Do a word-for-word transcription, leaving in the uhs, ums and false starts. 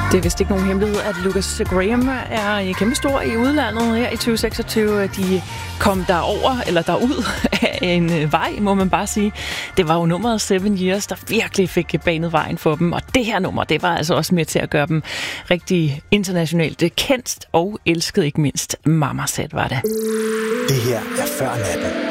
Det er vist ikke nogen hemmelighed, at Lucas Graham er kæmpe stor i udlandet her i tyve seksogtyve. De kom derover, eller derud af en vej, må man bare sige. Det var jo nummeret Seven Years, der virkelig fik banet vejen for dem. Og det her nummer, det var altså også med til at gøre dem rigtig internationalt kendt og elsket, ikke mindst. Mama Said var det. Det her er Før Natten.